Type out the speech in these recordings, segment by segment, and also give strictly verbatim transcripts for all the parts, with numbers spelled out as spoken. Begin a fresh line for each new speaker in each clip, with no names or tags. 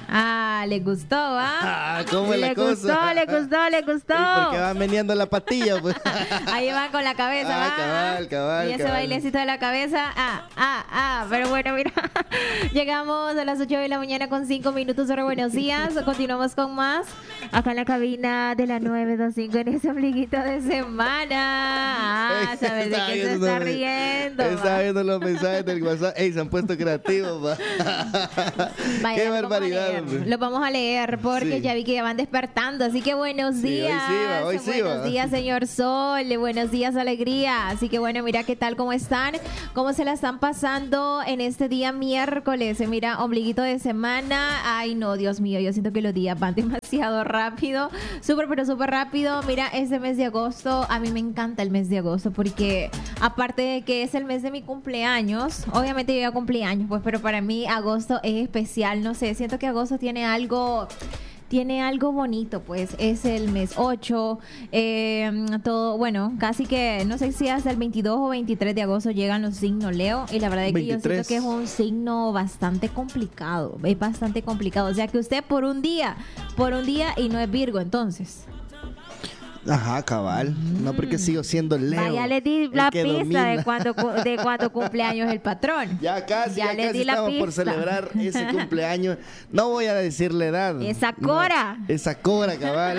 Ah, le gustó, ¿ah?
Ah, ¿cómo es la
le
cosa?
gustó, le gustó, le gustó.
¿Y por qué van meneando la patilla, pues?
Ahí van con la cabeza,
Ah,
¿va?
cabal, cabal,
Y ese
cabal.
bailecito de la cabeza, ah, ah, ah. Pero bueno, mira, llegamos a las ocho de la mañana con cinco minutos. Ahora, buenos días. Continuamos con más acá en la cabina de la nueve dos cinco en ese ombliguito de semana. Ah, ¿sabes de
Estaba
qué se
viendo
está
los-
riendo?
Estaba
va?
viendo los mensajes del WhatsApp. Ey, se han puesto creativos, va.
Vaya,
Qué
lo vamos a
barbaridad,
leer.
hombre.
Lo vamos a leer porque
Sí.
ya vi que ya van despertando. Así que buenos
Sí, hoy
días.
sí va, hoy sí
buenos
va.
días, señor Sol. Buenos días, alegría. Así que bueno, mira qué tal, cómo están, cómo se la están pasando en este día miércoles. Mira, ombliguito de semana. Ay, no, Dios mío, yo siento que los días van demasiado rápido. Súper, pero súper rápido. Mira, este mes de agosto, a mí me encanta el mes de agosto porque aparte de que es el mes de mi cumpleaños, obviamente yo ya cumplí años, pues, pero para mí agosto es especial. No sé, siento que agosto tiene algo... Tiene algo bonito, pues es el mes ocho, eh, todo, bueno, casi que no sé si hasta el veintidós o veintitrés de agosto llegan los signos Leo y la verdad es que yo
veintitrés.
siento que es un signo bastante complicado, es bastante complicado, o sea que usted por un día, por un día y no es Virgo entonces.
Ajá, cabal. No porque sigo siendo Leo.
Vaya, le di
el
la
que
pista
domina.
de cuando, cu- de cuando cumpleaños el patrón.
Ya casi,
Ya
ya,
le
casi
di la
estamos por
pista.
celebrar ese cumpleaños. No voy a decir la edad.
Esa
No,
cora.
esa cora, cabal.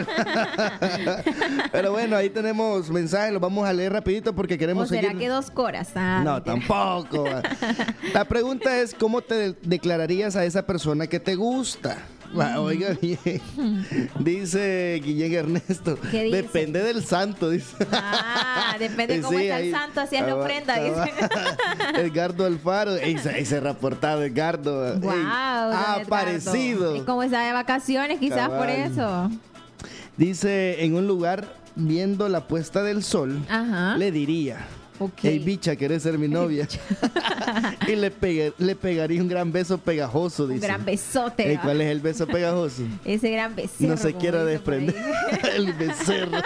Pero bueno, ahí tenemos mensajes, los vamos a leer rapidito porque
¿O
queremos
será
seguir.
que dos coras? Ah,
No,
mentira.
tampoco. va. La pregunta es, ¿cómo te de- declararías a esa persona que te gusta? Va, oiga bien. Dice Guillén Ernesto.
¿Qué dice?
Depende del santo, dice.
Ah, depende cómo
Sí,
está el
ahí-
santo, así es la
ah,
ofrenda,
ah,
dice.
Edgardo Alfaro. Ey, se, se ha reportado Edgardo. Ey,
Wow,
ha
don Edgardo.
aparecido.
Y como está de vacaciones, quizás por
Cabal.
eso.
Dice, en un lugar viendo la puesta del sol,
Ajá.
le diría,
Ok.
hey bicha, ¿querés ser mi novia? Y le, pegué- le pegaría un gran beso pegajoso,
Un
dice.
gran besote.
Ey,
¿va?
¿cuál es el beso pegajoso?
Ese gran becerro.
No se
como
quiera
dice por ahí.
desprender. El becerro.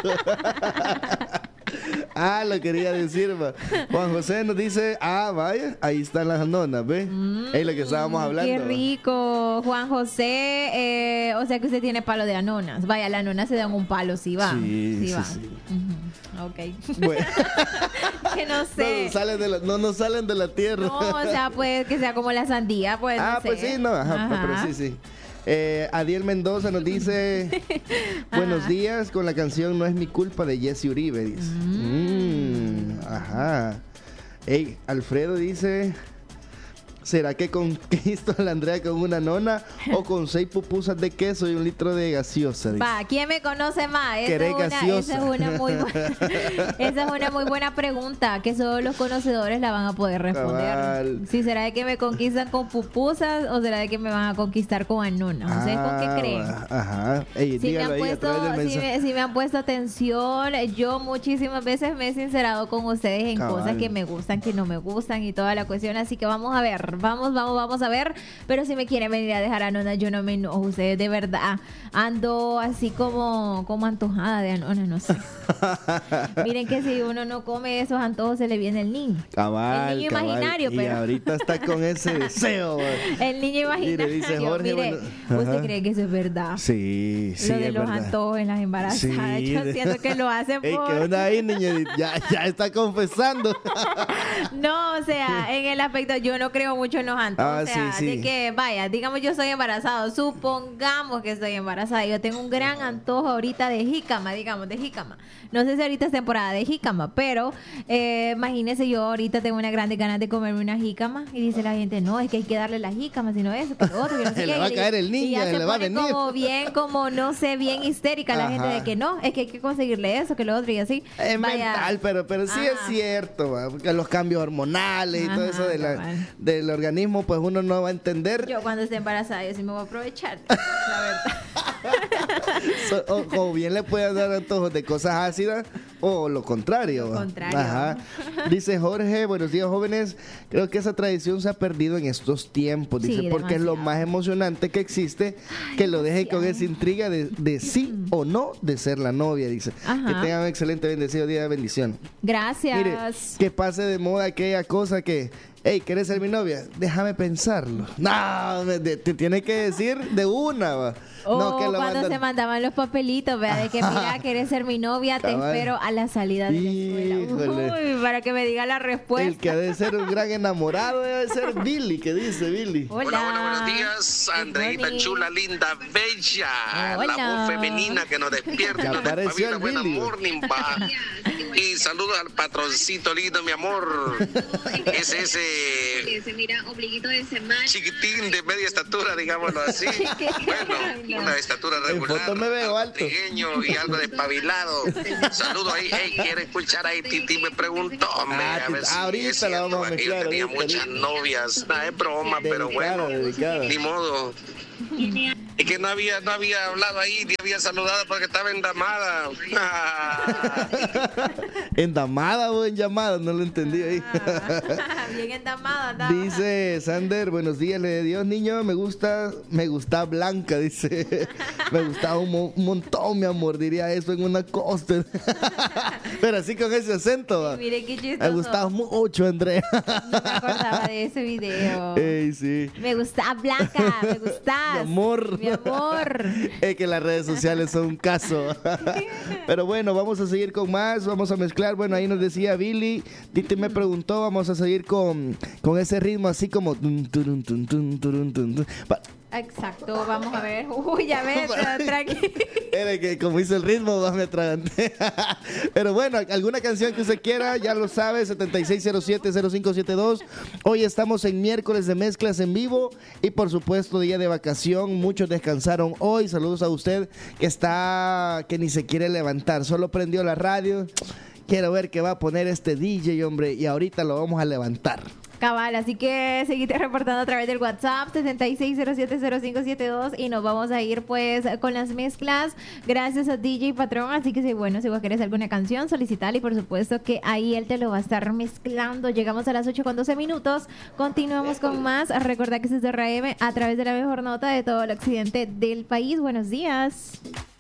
Ah, lo quería decir, va. Juan José nos dice, ah, vaya, ahí están las nonas, ¿ve? Es lo que estábamos hablando.
Qué
va.
rico, Juan José. eh, o sea que usted tiene palo de anonas. Vaya, las anonas se dan un palo, sí va.
Sí, sí,
va.
sí.
Ujú, ok.
Bueno,
Que no
no,
sé.
nos salen de la, no nos salen de la tierra.
No, o sea, pues que sea como la sandía, pues.
Ah,
no
pues
sé.
sí, no, ajá,
Ajá.
pero sí, sí. Eh, Adiel Mendoza nos dice buenos
Ajá.
días con la canción No es mi culpa de Jesse Uribe, dice. Mm, ajá. Ey, Alfredo dice, ¿será que conquisto a la Andrea con una nona o con seis pupusas de queso y un litro de gaseosa? Dice.
Va, ¿quién me conoce más? Esa
¿Querés
es, una,
gaseosa?
esa es una muy buena, esa es una muy buena pregunta que solo los conocedores la van a poder responder.
Cabal.
Si será de que me conquistan con pupusas o será de que me van a conquistar con anonas. ¿Ustedes con qué
Ah,
creen?
Ajá. Ey,
Si me,
dígalo
han
ahí a
puesto,
través del
si,
mensaje.
me, si me han puesto atención, yo muchísimas veces me he sincerado con ustedes en
Cabal.
cosas que me gustan, que no me gustan y toda la cuestión. Así que vamos a ver, vamos, vamos, vamos a ver. Pero si me quieren venir a dejar anonas, yo no me enojo. Ustedes de verdad ando así como, como antojada de anonas, no sé. Miren que si uno no come esos antojos, se le viene el niño.
Cabal,
El niño
cabal.
imaginario,
Y
pero-
ahorita está con ese deseo. va.
El niño imaginario.
Mire, dice Jorge,
Mire,
bueno,
¿usted
ajá.
cree que eso es verdad?
Sí, sí,
Lo de
es
los
verdad.
antojos en las embarazadas.
Sí.
Yo siento que lo hacen
Ey,
por...
¿qué onda ahí, niño? Ya, ya está confesando.
No, o sea, en el aspecto, yo no creo mucho en los antojos.
Ah,
o sea,
sí, sí.
de que, vaya, digamos yo estoy embarazado, supongamos que estoy embarazada. Yo tengo un gran antojo ahorita de jícama, digamos, de jícama. No sé si ahorita es temporada de jícama, pero eh, imagínese, yo ahorita tengo una grande ganas de comerme una jícama y dice la gente, no, es que hay que darle la jícama, sino eso, que lo otro, que no sé
Se le
qué.
va a
Y-
caer el niño,
y ya
se
se
le va a
pone
venir.
como bien, como no sé, bien histérica la gente
Ajá.
de que no, es que hay que conseguirle eso, que lo otro y así.
Es
Vaya.
mental, pero, pero sí es
Ajá.
cierto, va, porque los cambios hormonales y todo
Ajá,
eso de la-
cabal.
del organismo, pues uno no va a entender.
Yo cuando esté embarazada, yo sí me voy a aprovechar, la verdad.
So- o, o bien le pueden dar antojos de cosas ácidas o lo contrario.
Lo
va.
contrario.
Ajá. Dice Jorge, buenos días jóvenes, creo que esa tradición se ha perdido en estos tiempos, dice,
Sí,
porque es lo
demasiado.
más emocionante que existe, que lo dejen con esa intriga de, de sí o no de ser la novia, dice.
Ajá.
Que tengan un excelente bendecido día de bendición.
Gracias.
Mire, que pase de moda aquella cosa que hey, ¿quieres ser mi novia? Déjame pensarlo. No, me- de- te tiene que decir de una, va.
O
No, que lo
cuando
mandan-
se mandaban los papelitos, vea, de que mira, quieres ser mi novia, te
Cabal.
espero a la salida de la escuela.
Híjole.
Uy, para que me diga la respuesta.
El que ha de ser un gran enamorado debe ser Billy, que dice Billy.
Hola.
Hola, hola, buenos días,
Good
Andreita
morning.
chula, linda, bella,
Hola.
la voz femenina que nos despierta,
Ya
nos
apareció
despabila,
el
buena
Billy.
morning, pa. Y saludos al patroncito lindo, mi amor. Es ese
Que se mira ombliguito de semana.
chiquitín de media estatura, digámoslo así. Bueno, una estatura
En
regular.
foto me veo alto.
pequeño y algo despabilado. Saludos ahí, hey, ¿quiere escuchar ahí? Titi me preguntó, hombre,
Ah,
a ver
Titi,
si
ahorita
es cierto,
la vamos a
que yo
mezclar,
tenía
ahorita,
muchas
ahorita.
novias. Nada, es broma, pero
Dedicada,
bueno.
dedicada.
Ni modo. Es que no había, no había hablado ahí, ni había saludado porque estaba endamada. Ah.
¿Endamada o en llamada? No lo entendí ahí.
Ah, bien endamada, andaba.
Dice Sander, buenos días, le de Dios, niño, me gusta, me gusta Blanca, dice. Me gustaba un, mo- un montón, mi amor, diría eso en una costa. Pero así con ese acento, va.
Mire qué chistoso.
Me gustaba mucho, Andrea.
No me acordaba de ese video.
Ey, sí.
Me gusta Blanca, me gustas.
Mi amor.
Mi amor.
Es que las redes sociales son un caso. Pero bueno, vamos a seguir con más, vamos a mezclar. Bueno, ahí nos decía Billy, Titi me preguntó, vamos a seguir con, con ese ritmo así como... tun, turun, tun, tun, turun, tun, tun. Pa-
Exacto, vamos a ver. Uy, ya ves, tranquilo.
Era que como hizo el ritmo, va, me atraganté. Pero bueno, alguna canción que usted quiera, ya lo sabe, setenta y seis cero siete cero cinco siete dos. Hoy estamos en miércoles de mezclas en vivo y por supuesto día de vacación. Muchos descansaron hoy. Saludos a usted que está, que ni se quiere levantar, solo prendió la radio. Quiero ver qué va a poner este D J, hombre, y ahorita lo vamos a levantar.
Cabal, así que seguite reportando a través del WhatsApp setenta y seis cero siete cero cinco siete dos y nos vamos a ir pues con las mezclas gracias a D J Patrón, así que si bueno, si vos querés alguna canción, solicitala y por supuesto que ahí él te lo va a estar mezclando. Llegamos a las ocho con doce minutos, continuamos con más. Recordá que es de R M a través de la mejor nota de todo el occidente del país. Buenos días.